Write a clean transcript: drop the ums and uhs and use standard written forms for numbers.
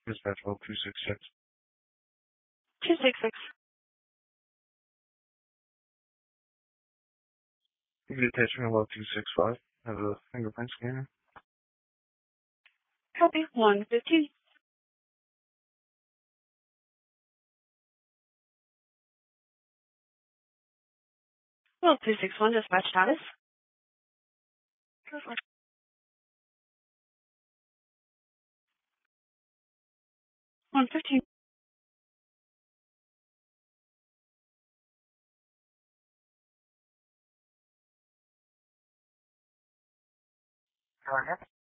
Dispatch well 266. 266. You can attach me well 265. Have a fingerprint scanner. Copy. 115. Well, 261, dispatch status. 115. Go ahead.